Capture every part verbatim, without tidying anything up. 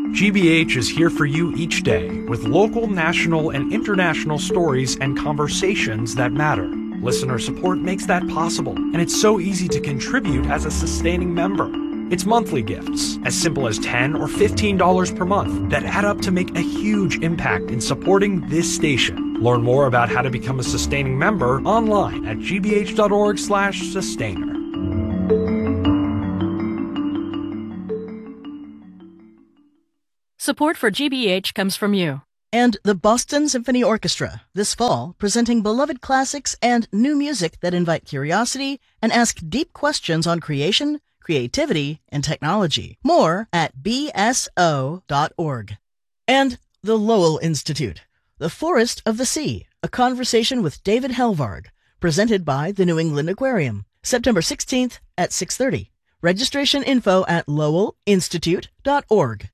G B H is here for you each day with local, national, and international stories and conversations that matter. Listener support makes that possible, and it's so easy to contribute as a sustaining member. It's monthly gifts, as simple as ten dollars or fifteen dollars per month, that add up to make a huge impact in supporting this station. Learn more about how to become a sustaining member online at gbh.org slash sustainer. Support for G B H comes from you. And the Boston Symphony Orchestra, this fall, presenting beloved classics and new music that invite curiosity and ask deep questions on creation, creativity, and technology. More at b s o dot org. And the Lowell Institute, The Forest of the Sea, a conversation with David Helvard, presented by the New England Aquarium, September sixteenth at six thirty. Registration info at lowell institute dot org.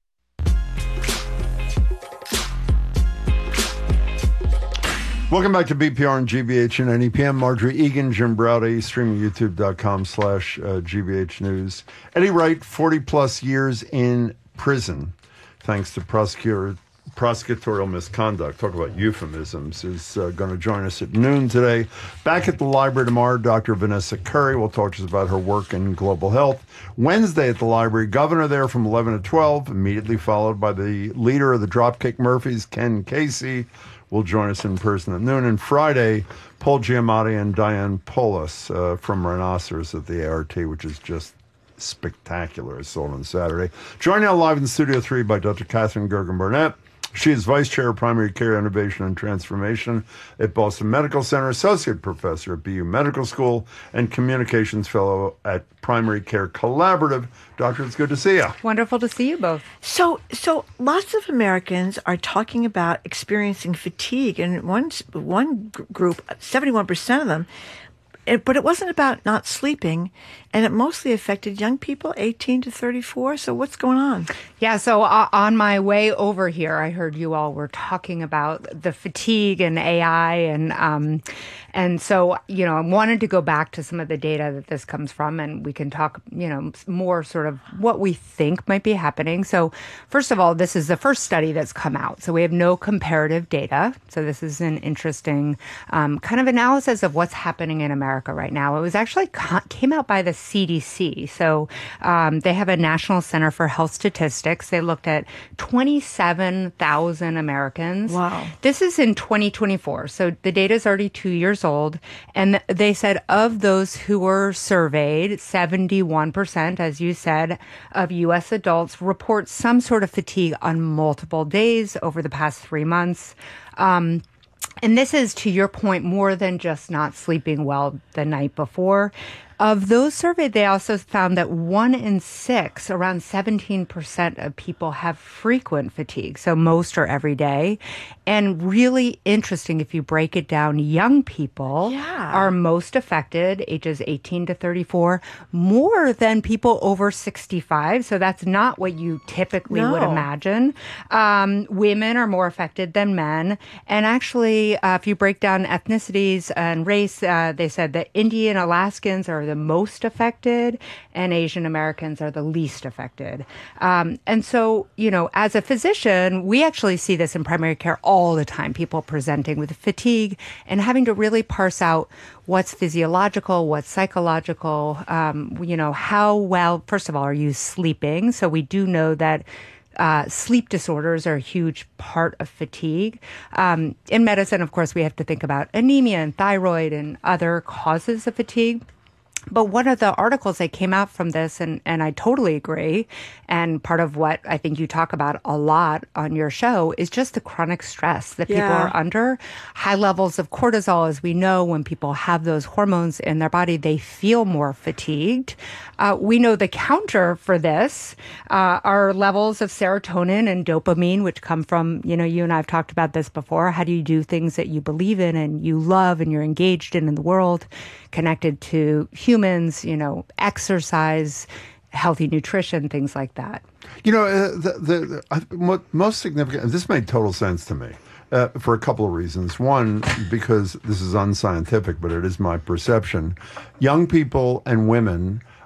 Welcome back to B P R and G B H and N E P M. Marjorie Egan, Jim Browdy, streaming youtube.com slash GBH News. Eddie Wright, forty plus years in prison, thanks to prosecutor, prosecutorial misconduct. Talk about euphemisms. Is uh, going to join us at noon today. Back at the library tomorrow, Doctor Vanessa Curry will talk to us about her work in global health. Wednesday at the library, governor there from eleven to twelve, immediately followed by the leader of the Dropkick Murphys, Ken Casey, will join us in person at noon. And Friday, Paul Giamatti and Diane Polis uh, from Rhinoceros at the A R T, which is just spectacular. I saw it on Saturday. Joined now live in Studio three by Doctor Catherine Gergen-Burnett. She is Vice Chair of Primary Care Innovation and Transformation at Boston Medical Center, Associate Professor at B U Medical School, and Communications Fellow at Primary Care Collaborative. Doctor, it's good to see you. Wonderful to see you both. So, so lots of Americans are talking about experiencing fatigue, and one one group, seventy-one percent of them. It, but it wasn't about not sleeping, and it mostly affected young people, eighteen to thirty-four. So what's going on? Yeah, so uh, on my way over here, I heard you all were talking about the fatigue and A I, and um, and so, you know, I wanted to go back to some of the data that this comes from, and we can talk, you know, more sort of what we think might be happening. So first of all, this is the first study that's come out, so we have no comparative data. So this is an interesting um, kind of analysis of what's happening in America right now. It was actually came out by the C D C. So um, they have a National Center for Health Statistics. They looked at twenty-seven thousand Americans. Wow. This is in twenty twenty-four. So the data is already two years old. And they said of those who were surveyed, seventy-one percent, as you said, of U S adults report some sort of fatigue on multiple days over the past three months. Um, And this is, to your point, more than just not sleeping well the night before. Of those surveyed, they also found that one in six, around seventeen percent of people have frequent fatigue, so most or every day. And really interesting, if you break it down, young people yeah. are most affected, ages eighteen to thirty-four, more than people over sixty-five. So that's not what you typically no. would imagine. Um, women are more affected than men. And actually, uh, if you break down ethnicities and race, uh, they said that Indian Alaskans are the most affected and Asian Americans are the least affected. Um, and so, you know, as a physician, we actually see this in primary care all the time, people presenting with fatigue and having to really parse out what's physiological, what's psychological, um, you know, how well, first of all, are you sleeping? So we do know that Uh, sleep disorders are a huge part of fatigue. Um, in medicine, of course, we have to think about anemia and thyroid and other causes of fatigue. But one of the articles that came out from this, and, and I totally agree, and part of what I think you talk about a lot on your show is just the chronic stress that people Yeah. are under. High levels of cortisol, as we know, when people have those hormones in their body, they feel more fatigued. Uh, we know the counter for this uh, are levels of serotonin and dopamine, which come from, you know, you and I have talked about this before. How do you do things that you believe in and you love and you're engaged in in the world, connected to humans, you know, exercise, healthy nutrition, things like that. You know, uh, the, the, the uh, most significant, this made total sense to me uh, for a couple of reasons. One, because this is unscientific, but it is my perception. Young people and women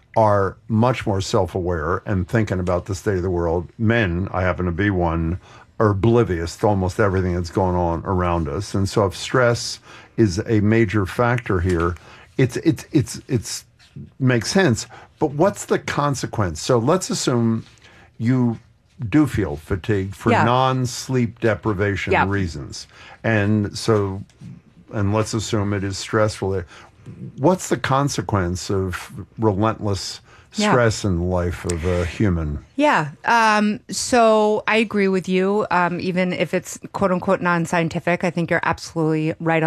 are much more self-aware and thinking about the state of the world. Men, I happen to be one, are oblivious to almost everything that's going on around us. And so if stress is a major factor here, it's it's it's it's makes sense. But what's the consequence? So let's assume you do feel fatigued for Yeah. non-sleep deprivation Yeah. reasons. And so and let's assume it is stressful. What's the consequence of relentless Yeah. stress in the life of a human? Yeah. Um, so I agree with you. Um, even if it's quote unquote non-scientific, I think you're absolutely right on